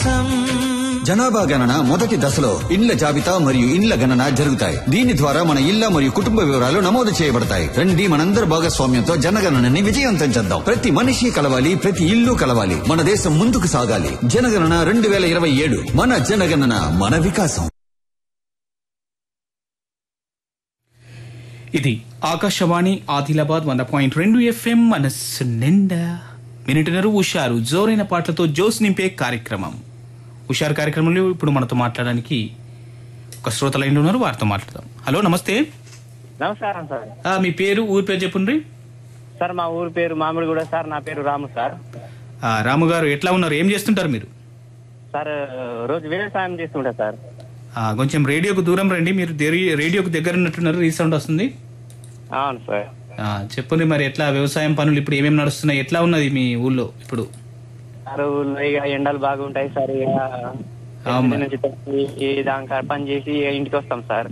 వికాసం. జనాభా గణన మొదటి దశలో ఇండ్ల జాబితా మరియు ఇండ్ల గణన జరుగుతాయి. దీని ద్వారా మన ఇళ్ల మరియు కుటుంబ వివరాలు నమోదు చేయబడతాయి. రండి, మనందరి భాగస్వామ్యంతో జనగణనని విజయవంతం చేద్దాం. ప్రతి మనిషి కలవాలి, ప్రతి ఇల్లు కలవాలి. మన దేశం ముందుకు సాగాలి. జనగణన 2027. మన జనగణన, మన వికాసం. ఇది ఆకాశవాణి ఆదిలాబాద్ 100.2 FM. మనస్సు నిండా మినిటున్నర హుషారు జోరైన పాటలతో జోస్ నింపే కార్యక్రమం. హుషారు కార్యక్రమంలో ఇప్పుడు మనతో మాట్లాడడానికి ఒక శ్రోత లైన్లో ఉన్నారు, వారితో మాట్లాడదాం. హలో, నమస్తే. నమస్కారం సార్. మీ పేరు, ఊరి పేరు చెప్పండి. సార్ మా ఊరి పేరు మామిడిగూడ సార్. నా పేరు రాము సార్. రాము గారు, ఎట్లా ఉన్నారు? ఏం చేస్తుంటారు మీరు? సార్ రోజు వ్యవసాయం చేస్తుంటా సార్. కొంచెం రేడియోకు దూరం రండి, మీరు రేడియోకు దగ్గర ఉన్నట్టున్నారు, రీసౌండ్ వస్తుంది. అవును సార్. చెప్పండి, మరి ఎట్లా వ్యవసాయం పనులు ఇప్పుడు ఏమేమి నడుస్తున్నాయి? ఎట్లా ఉన్నది మీ ఊళ్ళో ఇప్పుడు? సార్ ఊళ్ళో ఇక ఎండలు బాగుంటాయి సార్. ఇక నుంచి దాకా పని చేసి ఇంటికి వస్తాం సార్.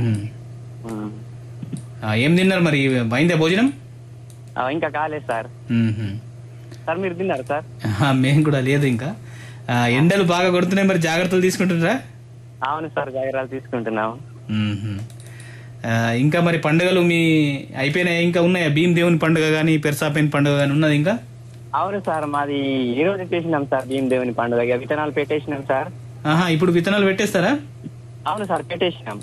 ఏం తిన్నారు మరి? అయిందా భోజనం? ఇంకా కాలేదు సార్. సార్ మీరు తిన్నారు సార్? మేము కూడా లేదు ఇంకా. ఎండలు బాగా కొడుతున్నాయి, మరి జాగ్రత్తలు తీసుకుంటున్నారా? అవును సార్, జాగ్రత్తలు తీసుకుంటున్నాం. ఇంకా మరి పండుగలు మీ అయిపోయినాయి, ఇంకా ఉన్నాయా? భీమ్ దేవుని పండుగ గానీ, పెరసాపేన్ పండుగ గానీ ఉన్నది ఇంకా? అవును సార్, మాది ఈ రోజు చేసినాం సార్ భీమ్ దేవుని పండుగ. విత్తనాలు పెట్టేసినాం సార్. ఇప్పుడు విత్తనాలు పెట్టేస్తారా? అవును సార్, పెట్టేసినాం.